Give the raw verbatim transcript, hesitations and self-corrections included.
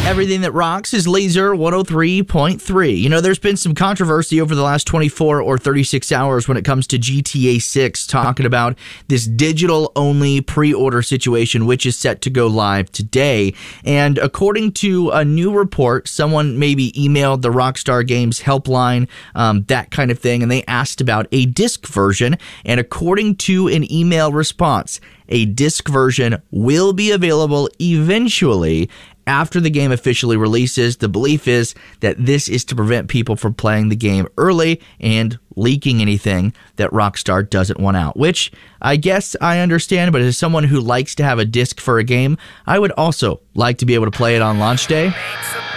Everything that rocks is Laser one oh three point three. You know, there's been some controversy over the last twenty-four or thirty-six hours when it comes to G T A six, talking about this digital-only pre-order situation, which is set to go live today. And according to a new report, someone maybe emailed the Rockstar Games helpline, um, that kind of thing, and they asked about a disc version. And according to an email response, a disc version will be available eventually after the game officially releases. The belief is that this is to prevent people from playing the game early and leaking anything that Rockstar doesn't want out, which I guess I understand, but as someone who likes to have a disc for a game, I would also like to be able to play it on launch day.